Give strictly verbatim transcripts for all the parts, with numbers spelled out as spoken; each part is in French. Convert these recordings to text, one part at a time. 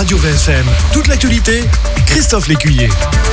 Radio V S M. Toute l'actualité, Christophe Lécuyer.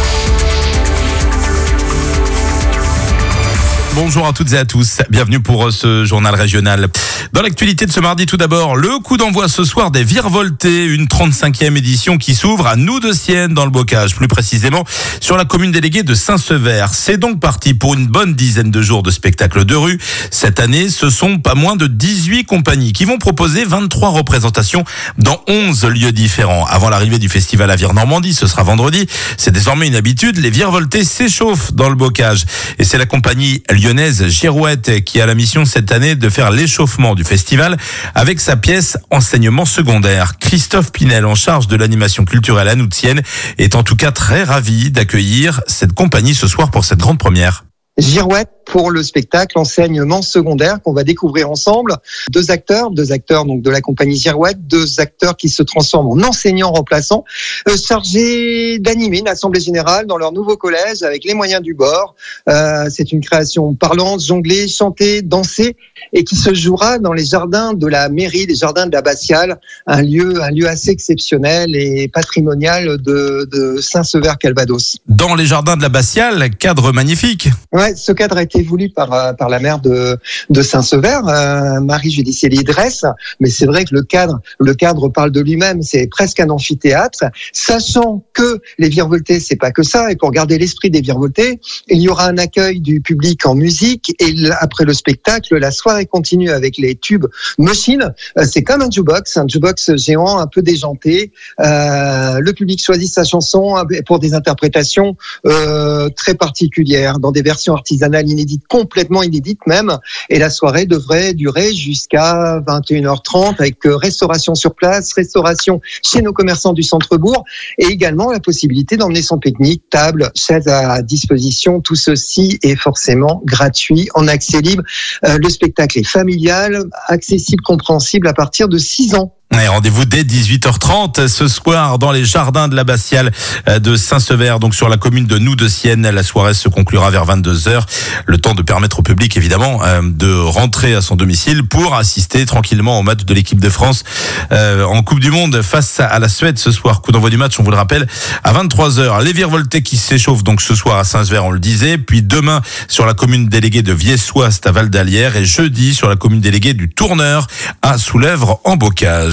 Bonjour à toutes et à tous, bienvenue pour ce journal régional. Dans l'actualité de ce mardi, tout d'abord, le coup d'envoi ce soir des Virevoltés, une trente-cinquième édition qui s'ouvre à Noux-de-Sienne dans le Bocage, plus précisément sur la commune déléguée de Saint-Sever. C'est donc parti pour une bonne dizaine de jours de spectacles de rue. Cette année, ce sont pas moins de dix-huit compagnies qui vont proposer vingt-trois représentations dans onze lieux différents. Avant l'arrivée du festival à Vire-Normandie, ce sera vendredi, c'est désormais une habitude, les Virevoltés s'échauffent dans le Bocage. Et c'est la compagnie lyonnaise Girouette qui a la mission cette année de faire l'échauffement du festival avec sa pièce Enseignement secondaire. Christophe Pinel, en charge de l'animation culturelle à Noux-de-Sienne, est en tout cas très ravi d'accueillir cette compagnie ce soir pour cette grande première. Girouette pour le spectacle Enseignement secondaire qu'on va découvrir ensemble. Deux acteurs, deux acteurs donc de la compagnie Girouette, deux acteurs qui se transforment en enseignants remplaçants, euh, chargés d'animer l'Assemblée Générale dans leur nouveau collège avec les moyens du bord. Euh, c'est une création parlante, jonglée, chantée, dansée et qui se jouera dans les jardins de la mairie, les jardins de l'Abbatiale, un lieu, un lieu assez exceptionnel et patrimonial de, de Saint-Sever-Calvados. Dans les jardins de l'Abbatiale, cadre magnifique. Ouais, ce cadre a été voulu par par la maire de de Saint-Sever, euh, Marie Judicieli Dresse, mais c'est vrai que le cadre le cadre parle de lui-même, c'est presque un amphithéâtre, sachant que les Virevoltés c'est pas que ça, et pour garder l'esprit des Virevoltés, il y aura un accueil du public en musique et après le spectacle, la soirée continue avec les tubes machines, c'est comme un jukebox, un jukebox géant un peu déjanté, euh, le public choisit sa chanson pour des interprétations euh, très particulières dans des versions artisanales inédites, complètement inédites même, et la soirée devrait durer jusqu'à vingt et une heures trente avec restauration sur place, restauration chez nos commerçants du centre-bourg et également la possibilité d'emmener son pique-nique, table, chaise à disposition. Tout ceci est forcément gratuit, en accès libre. Euh, le spectacle est familial, accessible, compréhensible à partir de six ans. Et rendez-vous dès dix-huit heures trente ce soir dans les jardins de l'Abbatiale de Saint-Sever, donc sur la commune de Noux-de-Sienne. La soirée se conclura vers vingt-deux heures. Le temps de permettre au public, évidemment, de rentrer à son domicile pour assister tranquillement au match de l'équipe de France en Coupe du Monde face à la Suède ce soir. Coup d'envoi du match, on vous le rappelle, à vingt-trois heures. Les Virevoltés qui s'échauffent donc ce soir à Saint-Sever, on le disait. Puis demain sur la commune déléguée de Viessoist à Val d'Alière et jeudi sur la commune déléguée du Tourneur à Soulèvre en Bocage.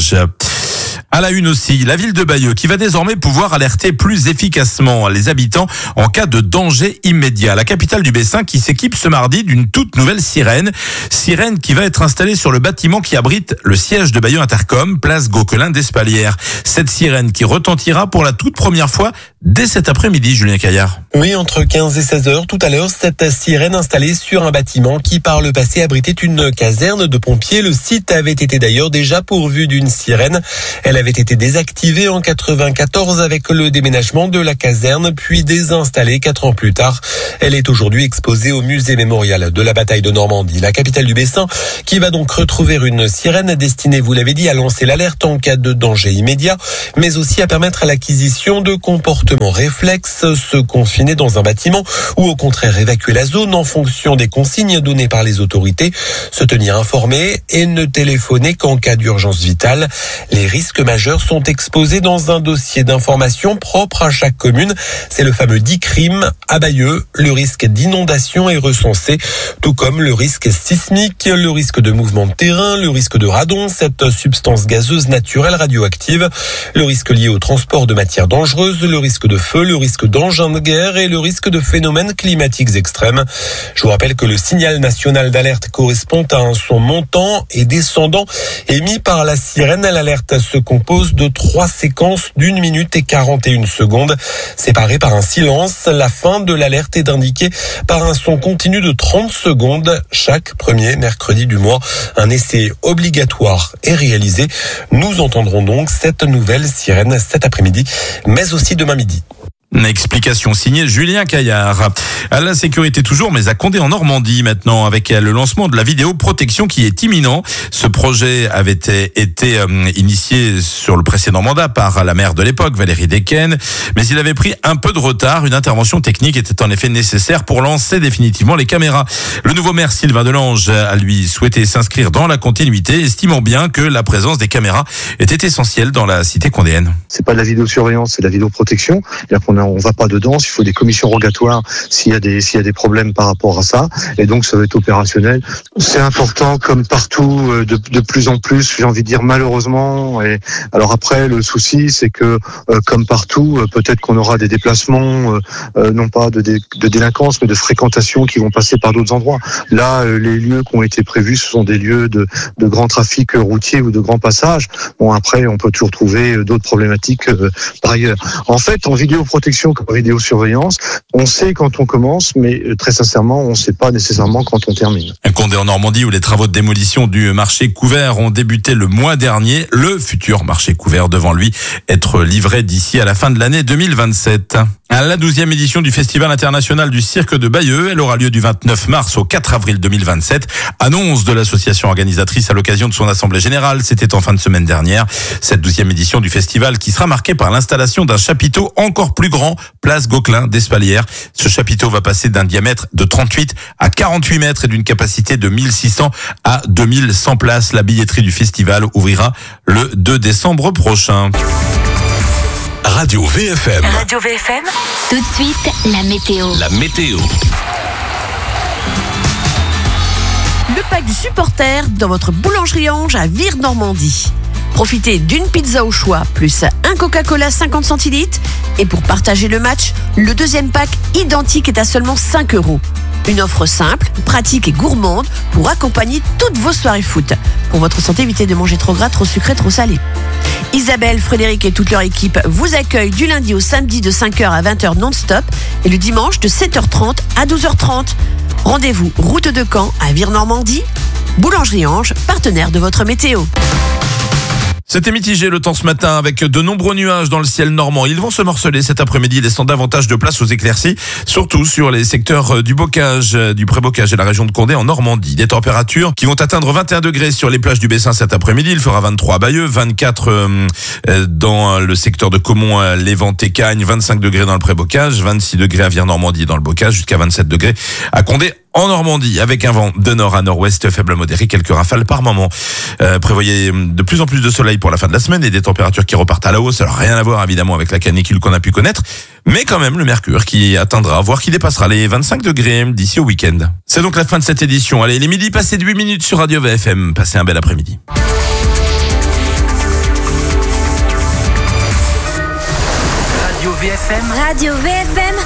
À la une aussi, la ville de Bayeux qui va désormais pouvoir alerter plus efficacement les habitants en cas de danger immédiat. La capitale du Bessin qui s'équipe ce mardi d'une toute nouvelle sirène. Sirène qui va être installée sur le bâtiment qui abrite le siège de Bayeux Intercom, place Gauquelin d'Espalières. Cette sirène qui retentira pour la toute première fois dès cet après-midi, Julien Caillard. Oui, entre quinze et seize heures tout à l'heure, cette sirène installée sur un bâtiment qui par le passé abritait une caserne de pompiers. Le site avait été d'ailleurs déjà pourvu d'une sirène. Elle avait été désactivée en quatre-vingt-quatorze avec le déménagement de la caserne, puis désinstallée quatre ans plus tard. Elle est aujourd'hui exposée au musée mémorial de la bataille de Normandie, la capitale du Bessin, qui va donc retrouver une sirène destinée, vous l'avez dit, à lancer l'alerte en cas de danger immédiat, mais aussi à permettre l'acquisition de comportements réflexes, se confiner dans un bâtiment ou au contraire évacuer la zone en fonction des consignes données par les autorités, se tenir informé et ne téléphoner qu'en cas d'urgence vitale. Les risques majeurs sont exposés dans un dossier d'information propre à chaque commune. C'est le fameux D I C R I M. À Bayeux, le risque d'inondation est recensé, tout comme le risque sismique, le risque de mouvement de terrain, le risque de radon, cette substance gazeuse naturelle radioactive, le risque lié au transport de matières dangereuses, le risque de feu, le risque d'engins de guerre et le risque de phénomènes climatiques extrêmes. Je vous rappelle que le signal national d'alerte correspond à un son montant et descendant émis par la sirène. L'alerte se compose de trois séquences d'une minute et quarante et une secondes, séparées par un silence. La fin de l'alerte est indiquée par un son continu de trente secondes. Chaque premier mercredi du mois, un essai obligatoire est réalisé. Nous entendrons donc cette nouvelle sirène cet après-midi, mais aussi demain midi. Une explication signée Julien Caillard. À la sécurité toujours, mais à Condé en Normandie maintenant, avec le lancement de la vidéoprotection qui est imminent. Ce projet avait été, été euh, initié sur le précédent mandat par la maire de l'époque, Valérie Decken, mais il avait pris un peu de retard. Une intervention technique était en effet nécessaire pour lancer définitivement les caméras. Le nouveau maire Sylvain Delange a lui souhaité s'inscrire dans la continuité, estimant bien que la présence des caméras était essentielle dans la cité condéenne. C'est pas de la vidéosurveillance, c'est de la vidéoprotection. C'est-à-dire qu'on a, on va pas dedans. Il faut des commissions rogatoires s'il y a des, s'il y a des problèmes par rapport à ça. Et donc, ça va être opérationnel. C'est important, comme partout, de, de plus en plus, j'ai envie de dire malheureusement. Et alors après, le souci, c'est que, euh, comme partout, peut-être qu'on aura des déplacements, euh, non pas de, dé, de délinquance, mais de fréquentation qui vont passer par d'autres endroits. Là, euh, les lieux qui ont été prévus, ce sont des lieux de, de grand trafic routier ou de grand passage. Bon, après, on peut toujours trouver d'autres problématiques euh, par ailleurs. En fait, en vidéoprotection comme en vidéosurveillance, on sait quand on commence, mais euh, très sincèrement, on ne sait pas nécessairement quand on termine. Un Condé en Normandie où les travaux de démolition du marché couvert ont débuté le mois dernier. Le futur marché couvert devant lui être livré d'ici à la fin de l'année deux mille vingt-sept. À la douzième édition du Festival international du cirque de Bayeux, elle aura lieu du vingt-neuf mars au quatre avril deux mille vingt-sept. Annonce de l'association organisatrice à l'occasion de son assemblée générale, c'était en fin de semaine dernière. Cette douzième édition du festival qui sera marquée par l'installation d'un chapiteau encore plus grand, place Gauquelin d'Espalières. Ce chapiteau va passer d'un diamètre de trente-huit à quarante-huit mètres et d'une capacité de mille six cents à deux mille cent places. La billetterie du festival ouvrira le deux décembre prochain. Radio V F M. Radio V F M. Tout de suite, la météo. La météo. Le pack du supporter dans votre boulangerie Ange à Vire-Normandie. Profitez d'une pizza au choix, plus un Coca-Cola cinquante centilitres. Et pour partager le match, le deuxième pack identique est à seulement cinq euros. Une offre simple, pratique et gourmande pour accompagner toutes vos soirées foot. Pour votre santé, évitez de manger trop gras, trop sucré, trop salé. Isabelle, Frédéric et toute leur équipe vous accueillent du lundi au samedi de cinq heures à vingt heures non-stop et le dimanche de sept heures trente à douze heures trente. Rendez-vous route de Caen à Vire-Normandie. Boulangerie Ange, partenaire de votre météo. C'était mitigé le temps ce matin avec de nombreux nuages dans le ciel normand. Ils vont se morceler cet après-midi, laissant davantage de place aux éclaircies, surtout sur les secteurs du Bocage, du Pré-Bocage et la région de Condé en Normandie. Des températures qui vont atteindre vingt et un degrés sur les plages du Bessin cet après-midi. Il fera vingt-trois à Bayeux, vingt-quatre dans le secteur de Caumont, Léventé-Cagnes, vingt-cinq degrés dans le Pré-Bocage, vingt-six degrés à Vire-Normandie dans le Bocage, jusqu'à vingt-sept degrés à Condé en Normandie, avec un vent de nord à nord-ouest faible à modéré, quelques rafales par moment. Euh, prévoyez de plus en plus de soleil pour la fin de la semaine et des températures qui repartent à la hausse. Alors rien à voir évidemment avec la canicule qu'on a pu connaître, mais quand même le mercure qui atteindra, voire qui dépassera les vingt-cinq degrés d'ici au week-end. C'est donc la fin de cette édition. Allez, les midi passés de huit minutes sur Radio V F M. Passez un bel après-midi. Radio V F M. Radio V F M.